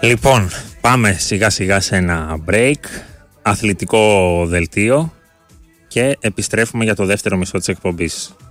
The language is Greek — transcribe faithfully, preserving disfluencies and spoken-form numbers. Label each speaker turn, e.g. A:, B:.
A: Λοιπόν, πάμε σιγά σιγά σε ένα break, αθλητικό δελτίο και επιστρέφουμε για το δεύτερο μισό της εκπομπής.